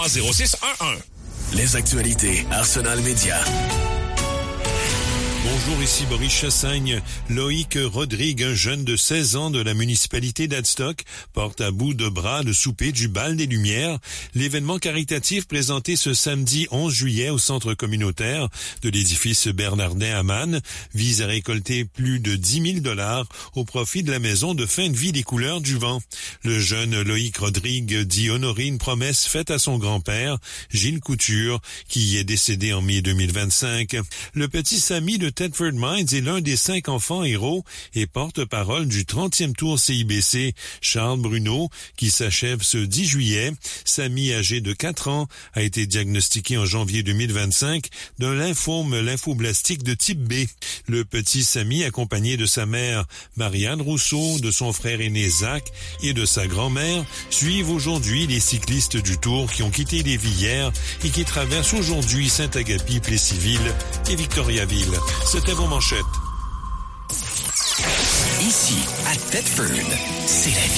681-633-0611. Les actualités Arsenal Média. Bonjour, ici Boris Chassagne. Loïc Rodrigue, un jeune de 16 ans de la municipalité d'Adstock, porte à bout de bras le souper du Bal des Lumières, l'événement caritatif présenté ce samedi 11 juillet au centre communautaire de l'édifice Bernardin à Man vise à récolter plus de 10 000 $ au profit de la maison de fin de vie des Couleurs du Vent. Le jeune Loïc Rodrigue dit honorer une promesse faite à son grand-père, Gilles Couture, qui est décédé en mai 2025. Le petit Samy de Thetford Mines est l'un des 5 enfants héros et porte-parole du 30e tour CIBC, Charles Bruno, qui s'achève ce 10 juillet. Samy, âgé de 4 ans, a été diagnostiqué en janvier 2025 d'un lymphome lymphoblastique de type B. Le petit Samy, accompagné de sa mère Marianne Rousseau, de son frère aîné Zach et de sa grand-mère, suivent aujourd'hui les cyclistes du Tour qui ont quitté Lévis hier et qui traversent aujourd'hui Saint-Agapi, Plessisville et Victoriaville. C'était vos manchettes. Ici, à Thetford, c'est la vie.